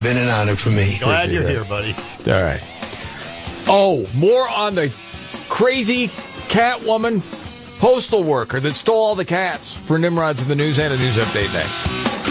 Been an honor for me. Glad you're here, buddy. All right. Oh, more on the crazy Catwoman postal worker that stole all the cats for Nimrod's in the News and a News Update next.